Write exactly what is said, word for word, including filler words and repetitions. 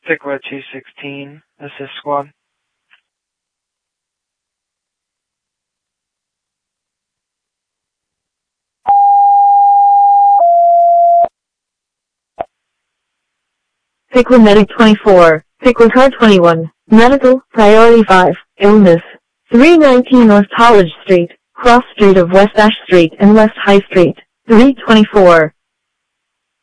Pickwood two sixteen, assist squad. Pickwood Medic twenty-four, Pickwood Car twenty-one, Medical, Priority five, Illness, three nineteen North College Street, Cross Street of West Ash Street and West High Street, three twenty-four.